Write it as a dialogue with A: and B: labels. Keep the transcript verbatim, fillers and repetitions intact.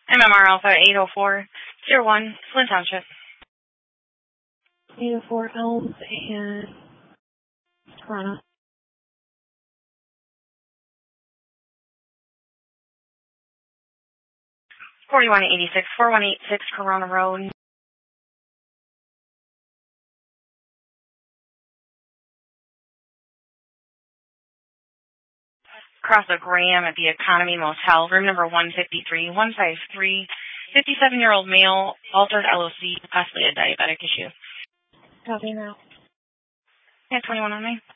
A: M M R Alpha eight oh four zero one, Flint Township.
B: eight oh four Elms and Corona.
A: forty-one eighty-six, forty-one eighty-six Corona Road. Across the Graham at the Economy Motel, room number one fifty-three, one fifty-three, fifty-seven-year-old male, altered L O C, possibly a diabetic issue.
B: Copy now.
A: Yeah, twenty-one on me.